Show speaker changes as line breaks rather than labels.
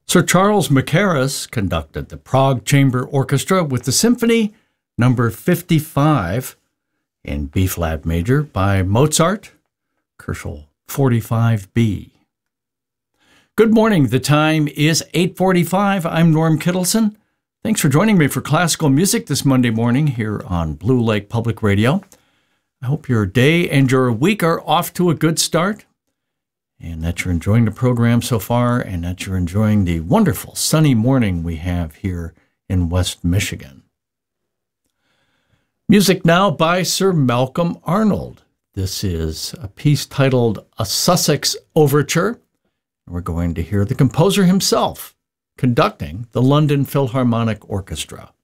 Sir Charles Mackerras conducted the Prague Chamber Orchestra with the Symphony No. 55 in B-flat major by Mozart, Koelschel 45B. Good morning. The time is 8:45. I'm Norm Kittleson. Thanks for joining me for classical music this Monday morning here on Blue Lake Public Radio. I hope your day and your week are off to a good start, and that you're enjoying the program so far, and that you're enjoying the wonderful sunny morning we have here in West Michigan. Music now by Sir Malcolm Arnold. This is a piece titled A Sussex Overture. We're going to hear the composer himself conducting the London Philharmonic Orchestra.